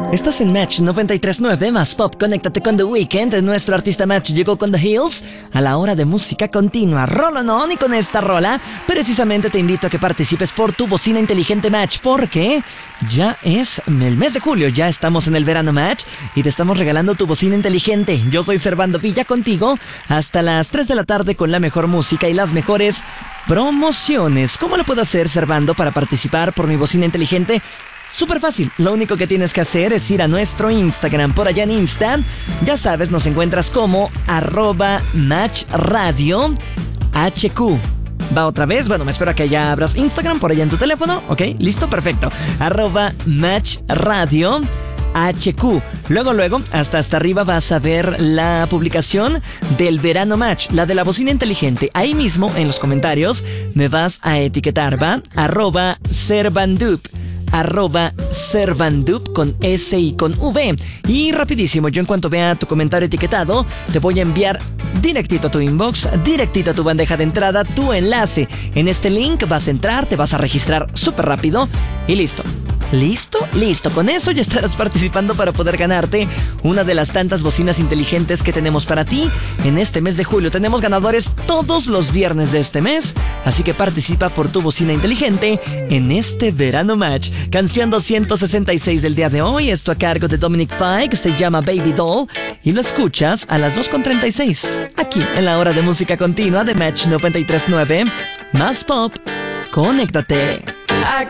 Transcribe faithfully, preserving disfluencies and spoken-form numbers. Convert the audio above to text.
Estás en Match noventa y tres punto nueve más Pop. Conéctate con The Weeknd. Nuestro artista Match llegó con The Hills a la hora de música continua. Rolonón, y con esta rola precisamente te invito a que participes por tu bocina inteligente Match, porque ya es el mes de julio, ya estamos en el verano Match y te estamos regalando tu bocina inteligente. Yo soy Servando Villa contigo hasta las tres de la tarde con la mejor música y las mejores promociones. ¿Cómo lo puedo hacer, Servando, para participar por mi bocina inteligente? Súper fácil, lo único que tienes que hacer es ir a nuestro Instagram. Por allá en Insta, ya sabes, nos encuentras como arroba matchradio hq. Va otra vez, bueno, me espero que ya abras Instagram por allá en tu teléfono. Ok, listo, perfecto. Arroba matchradio H Q. Luego, luego, hasta hasta arriba vas a ver la publicación del Verano Match, la de la bocina inteligente. Ahí mismo, en los comentarios, me vas a etiquetar, ¿va? Arroba Servandup. Arroba Servandup con S y con V. Y rapidísimo, yo en cuanto vea tu comentario etiquetado, te voy a enviar directito a tu inbox, directito a tu bandeja de entrada, tu enlace. En este link vas a entrar, te vas a registrar súper rápido y listo. ¿Listo? Listo. Con eso ya estarás participando para poder ganarte una de las tantas bocinas inteligentes que tenemos para ti en este mes de julio. Tenemos ganadores todos los viernes de este mes, así que participa por tu bocina inteligente en este Verano Match. Canción doscientos sesenta y seis del día de hoy, esto a cargo de Dominic Fike, se llama Baby Doll y lo escuchas a las dos con treinta y seis, aquí en la hora de música continua de Match noventa y tres punto nueve, más Pop. Conéctate. I